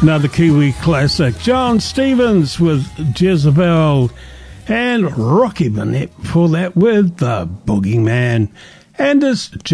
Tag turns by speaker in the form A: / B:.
A: Another Kiwi classic. John Stevens with Jezebel, and Rocky Burnett before that with The Boogeyman. And it's